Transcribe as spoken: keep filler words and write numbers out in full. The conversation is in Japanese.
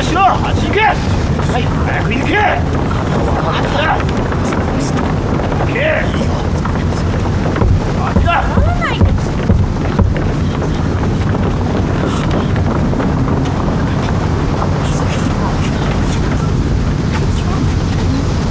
しろ。あっち行け。はい、早く行け。分かった。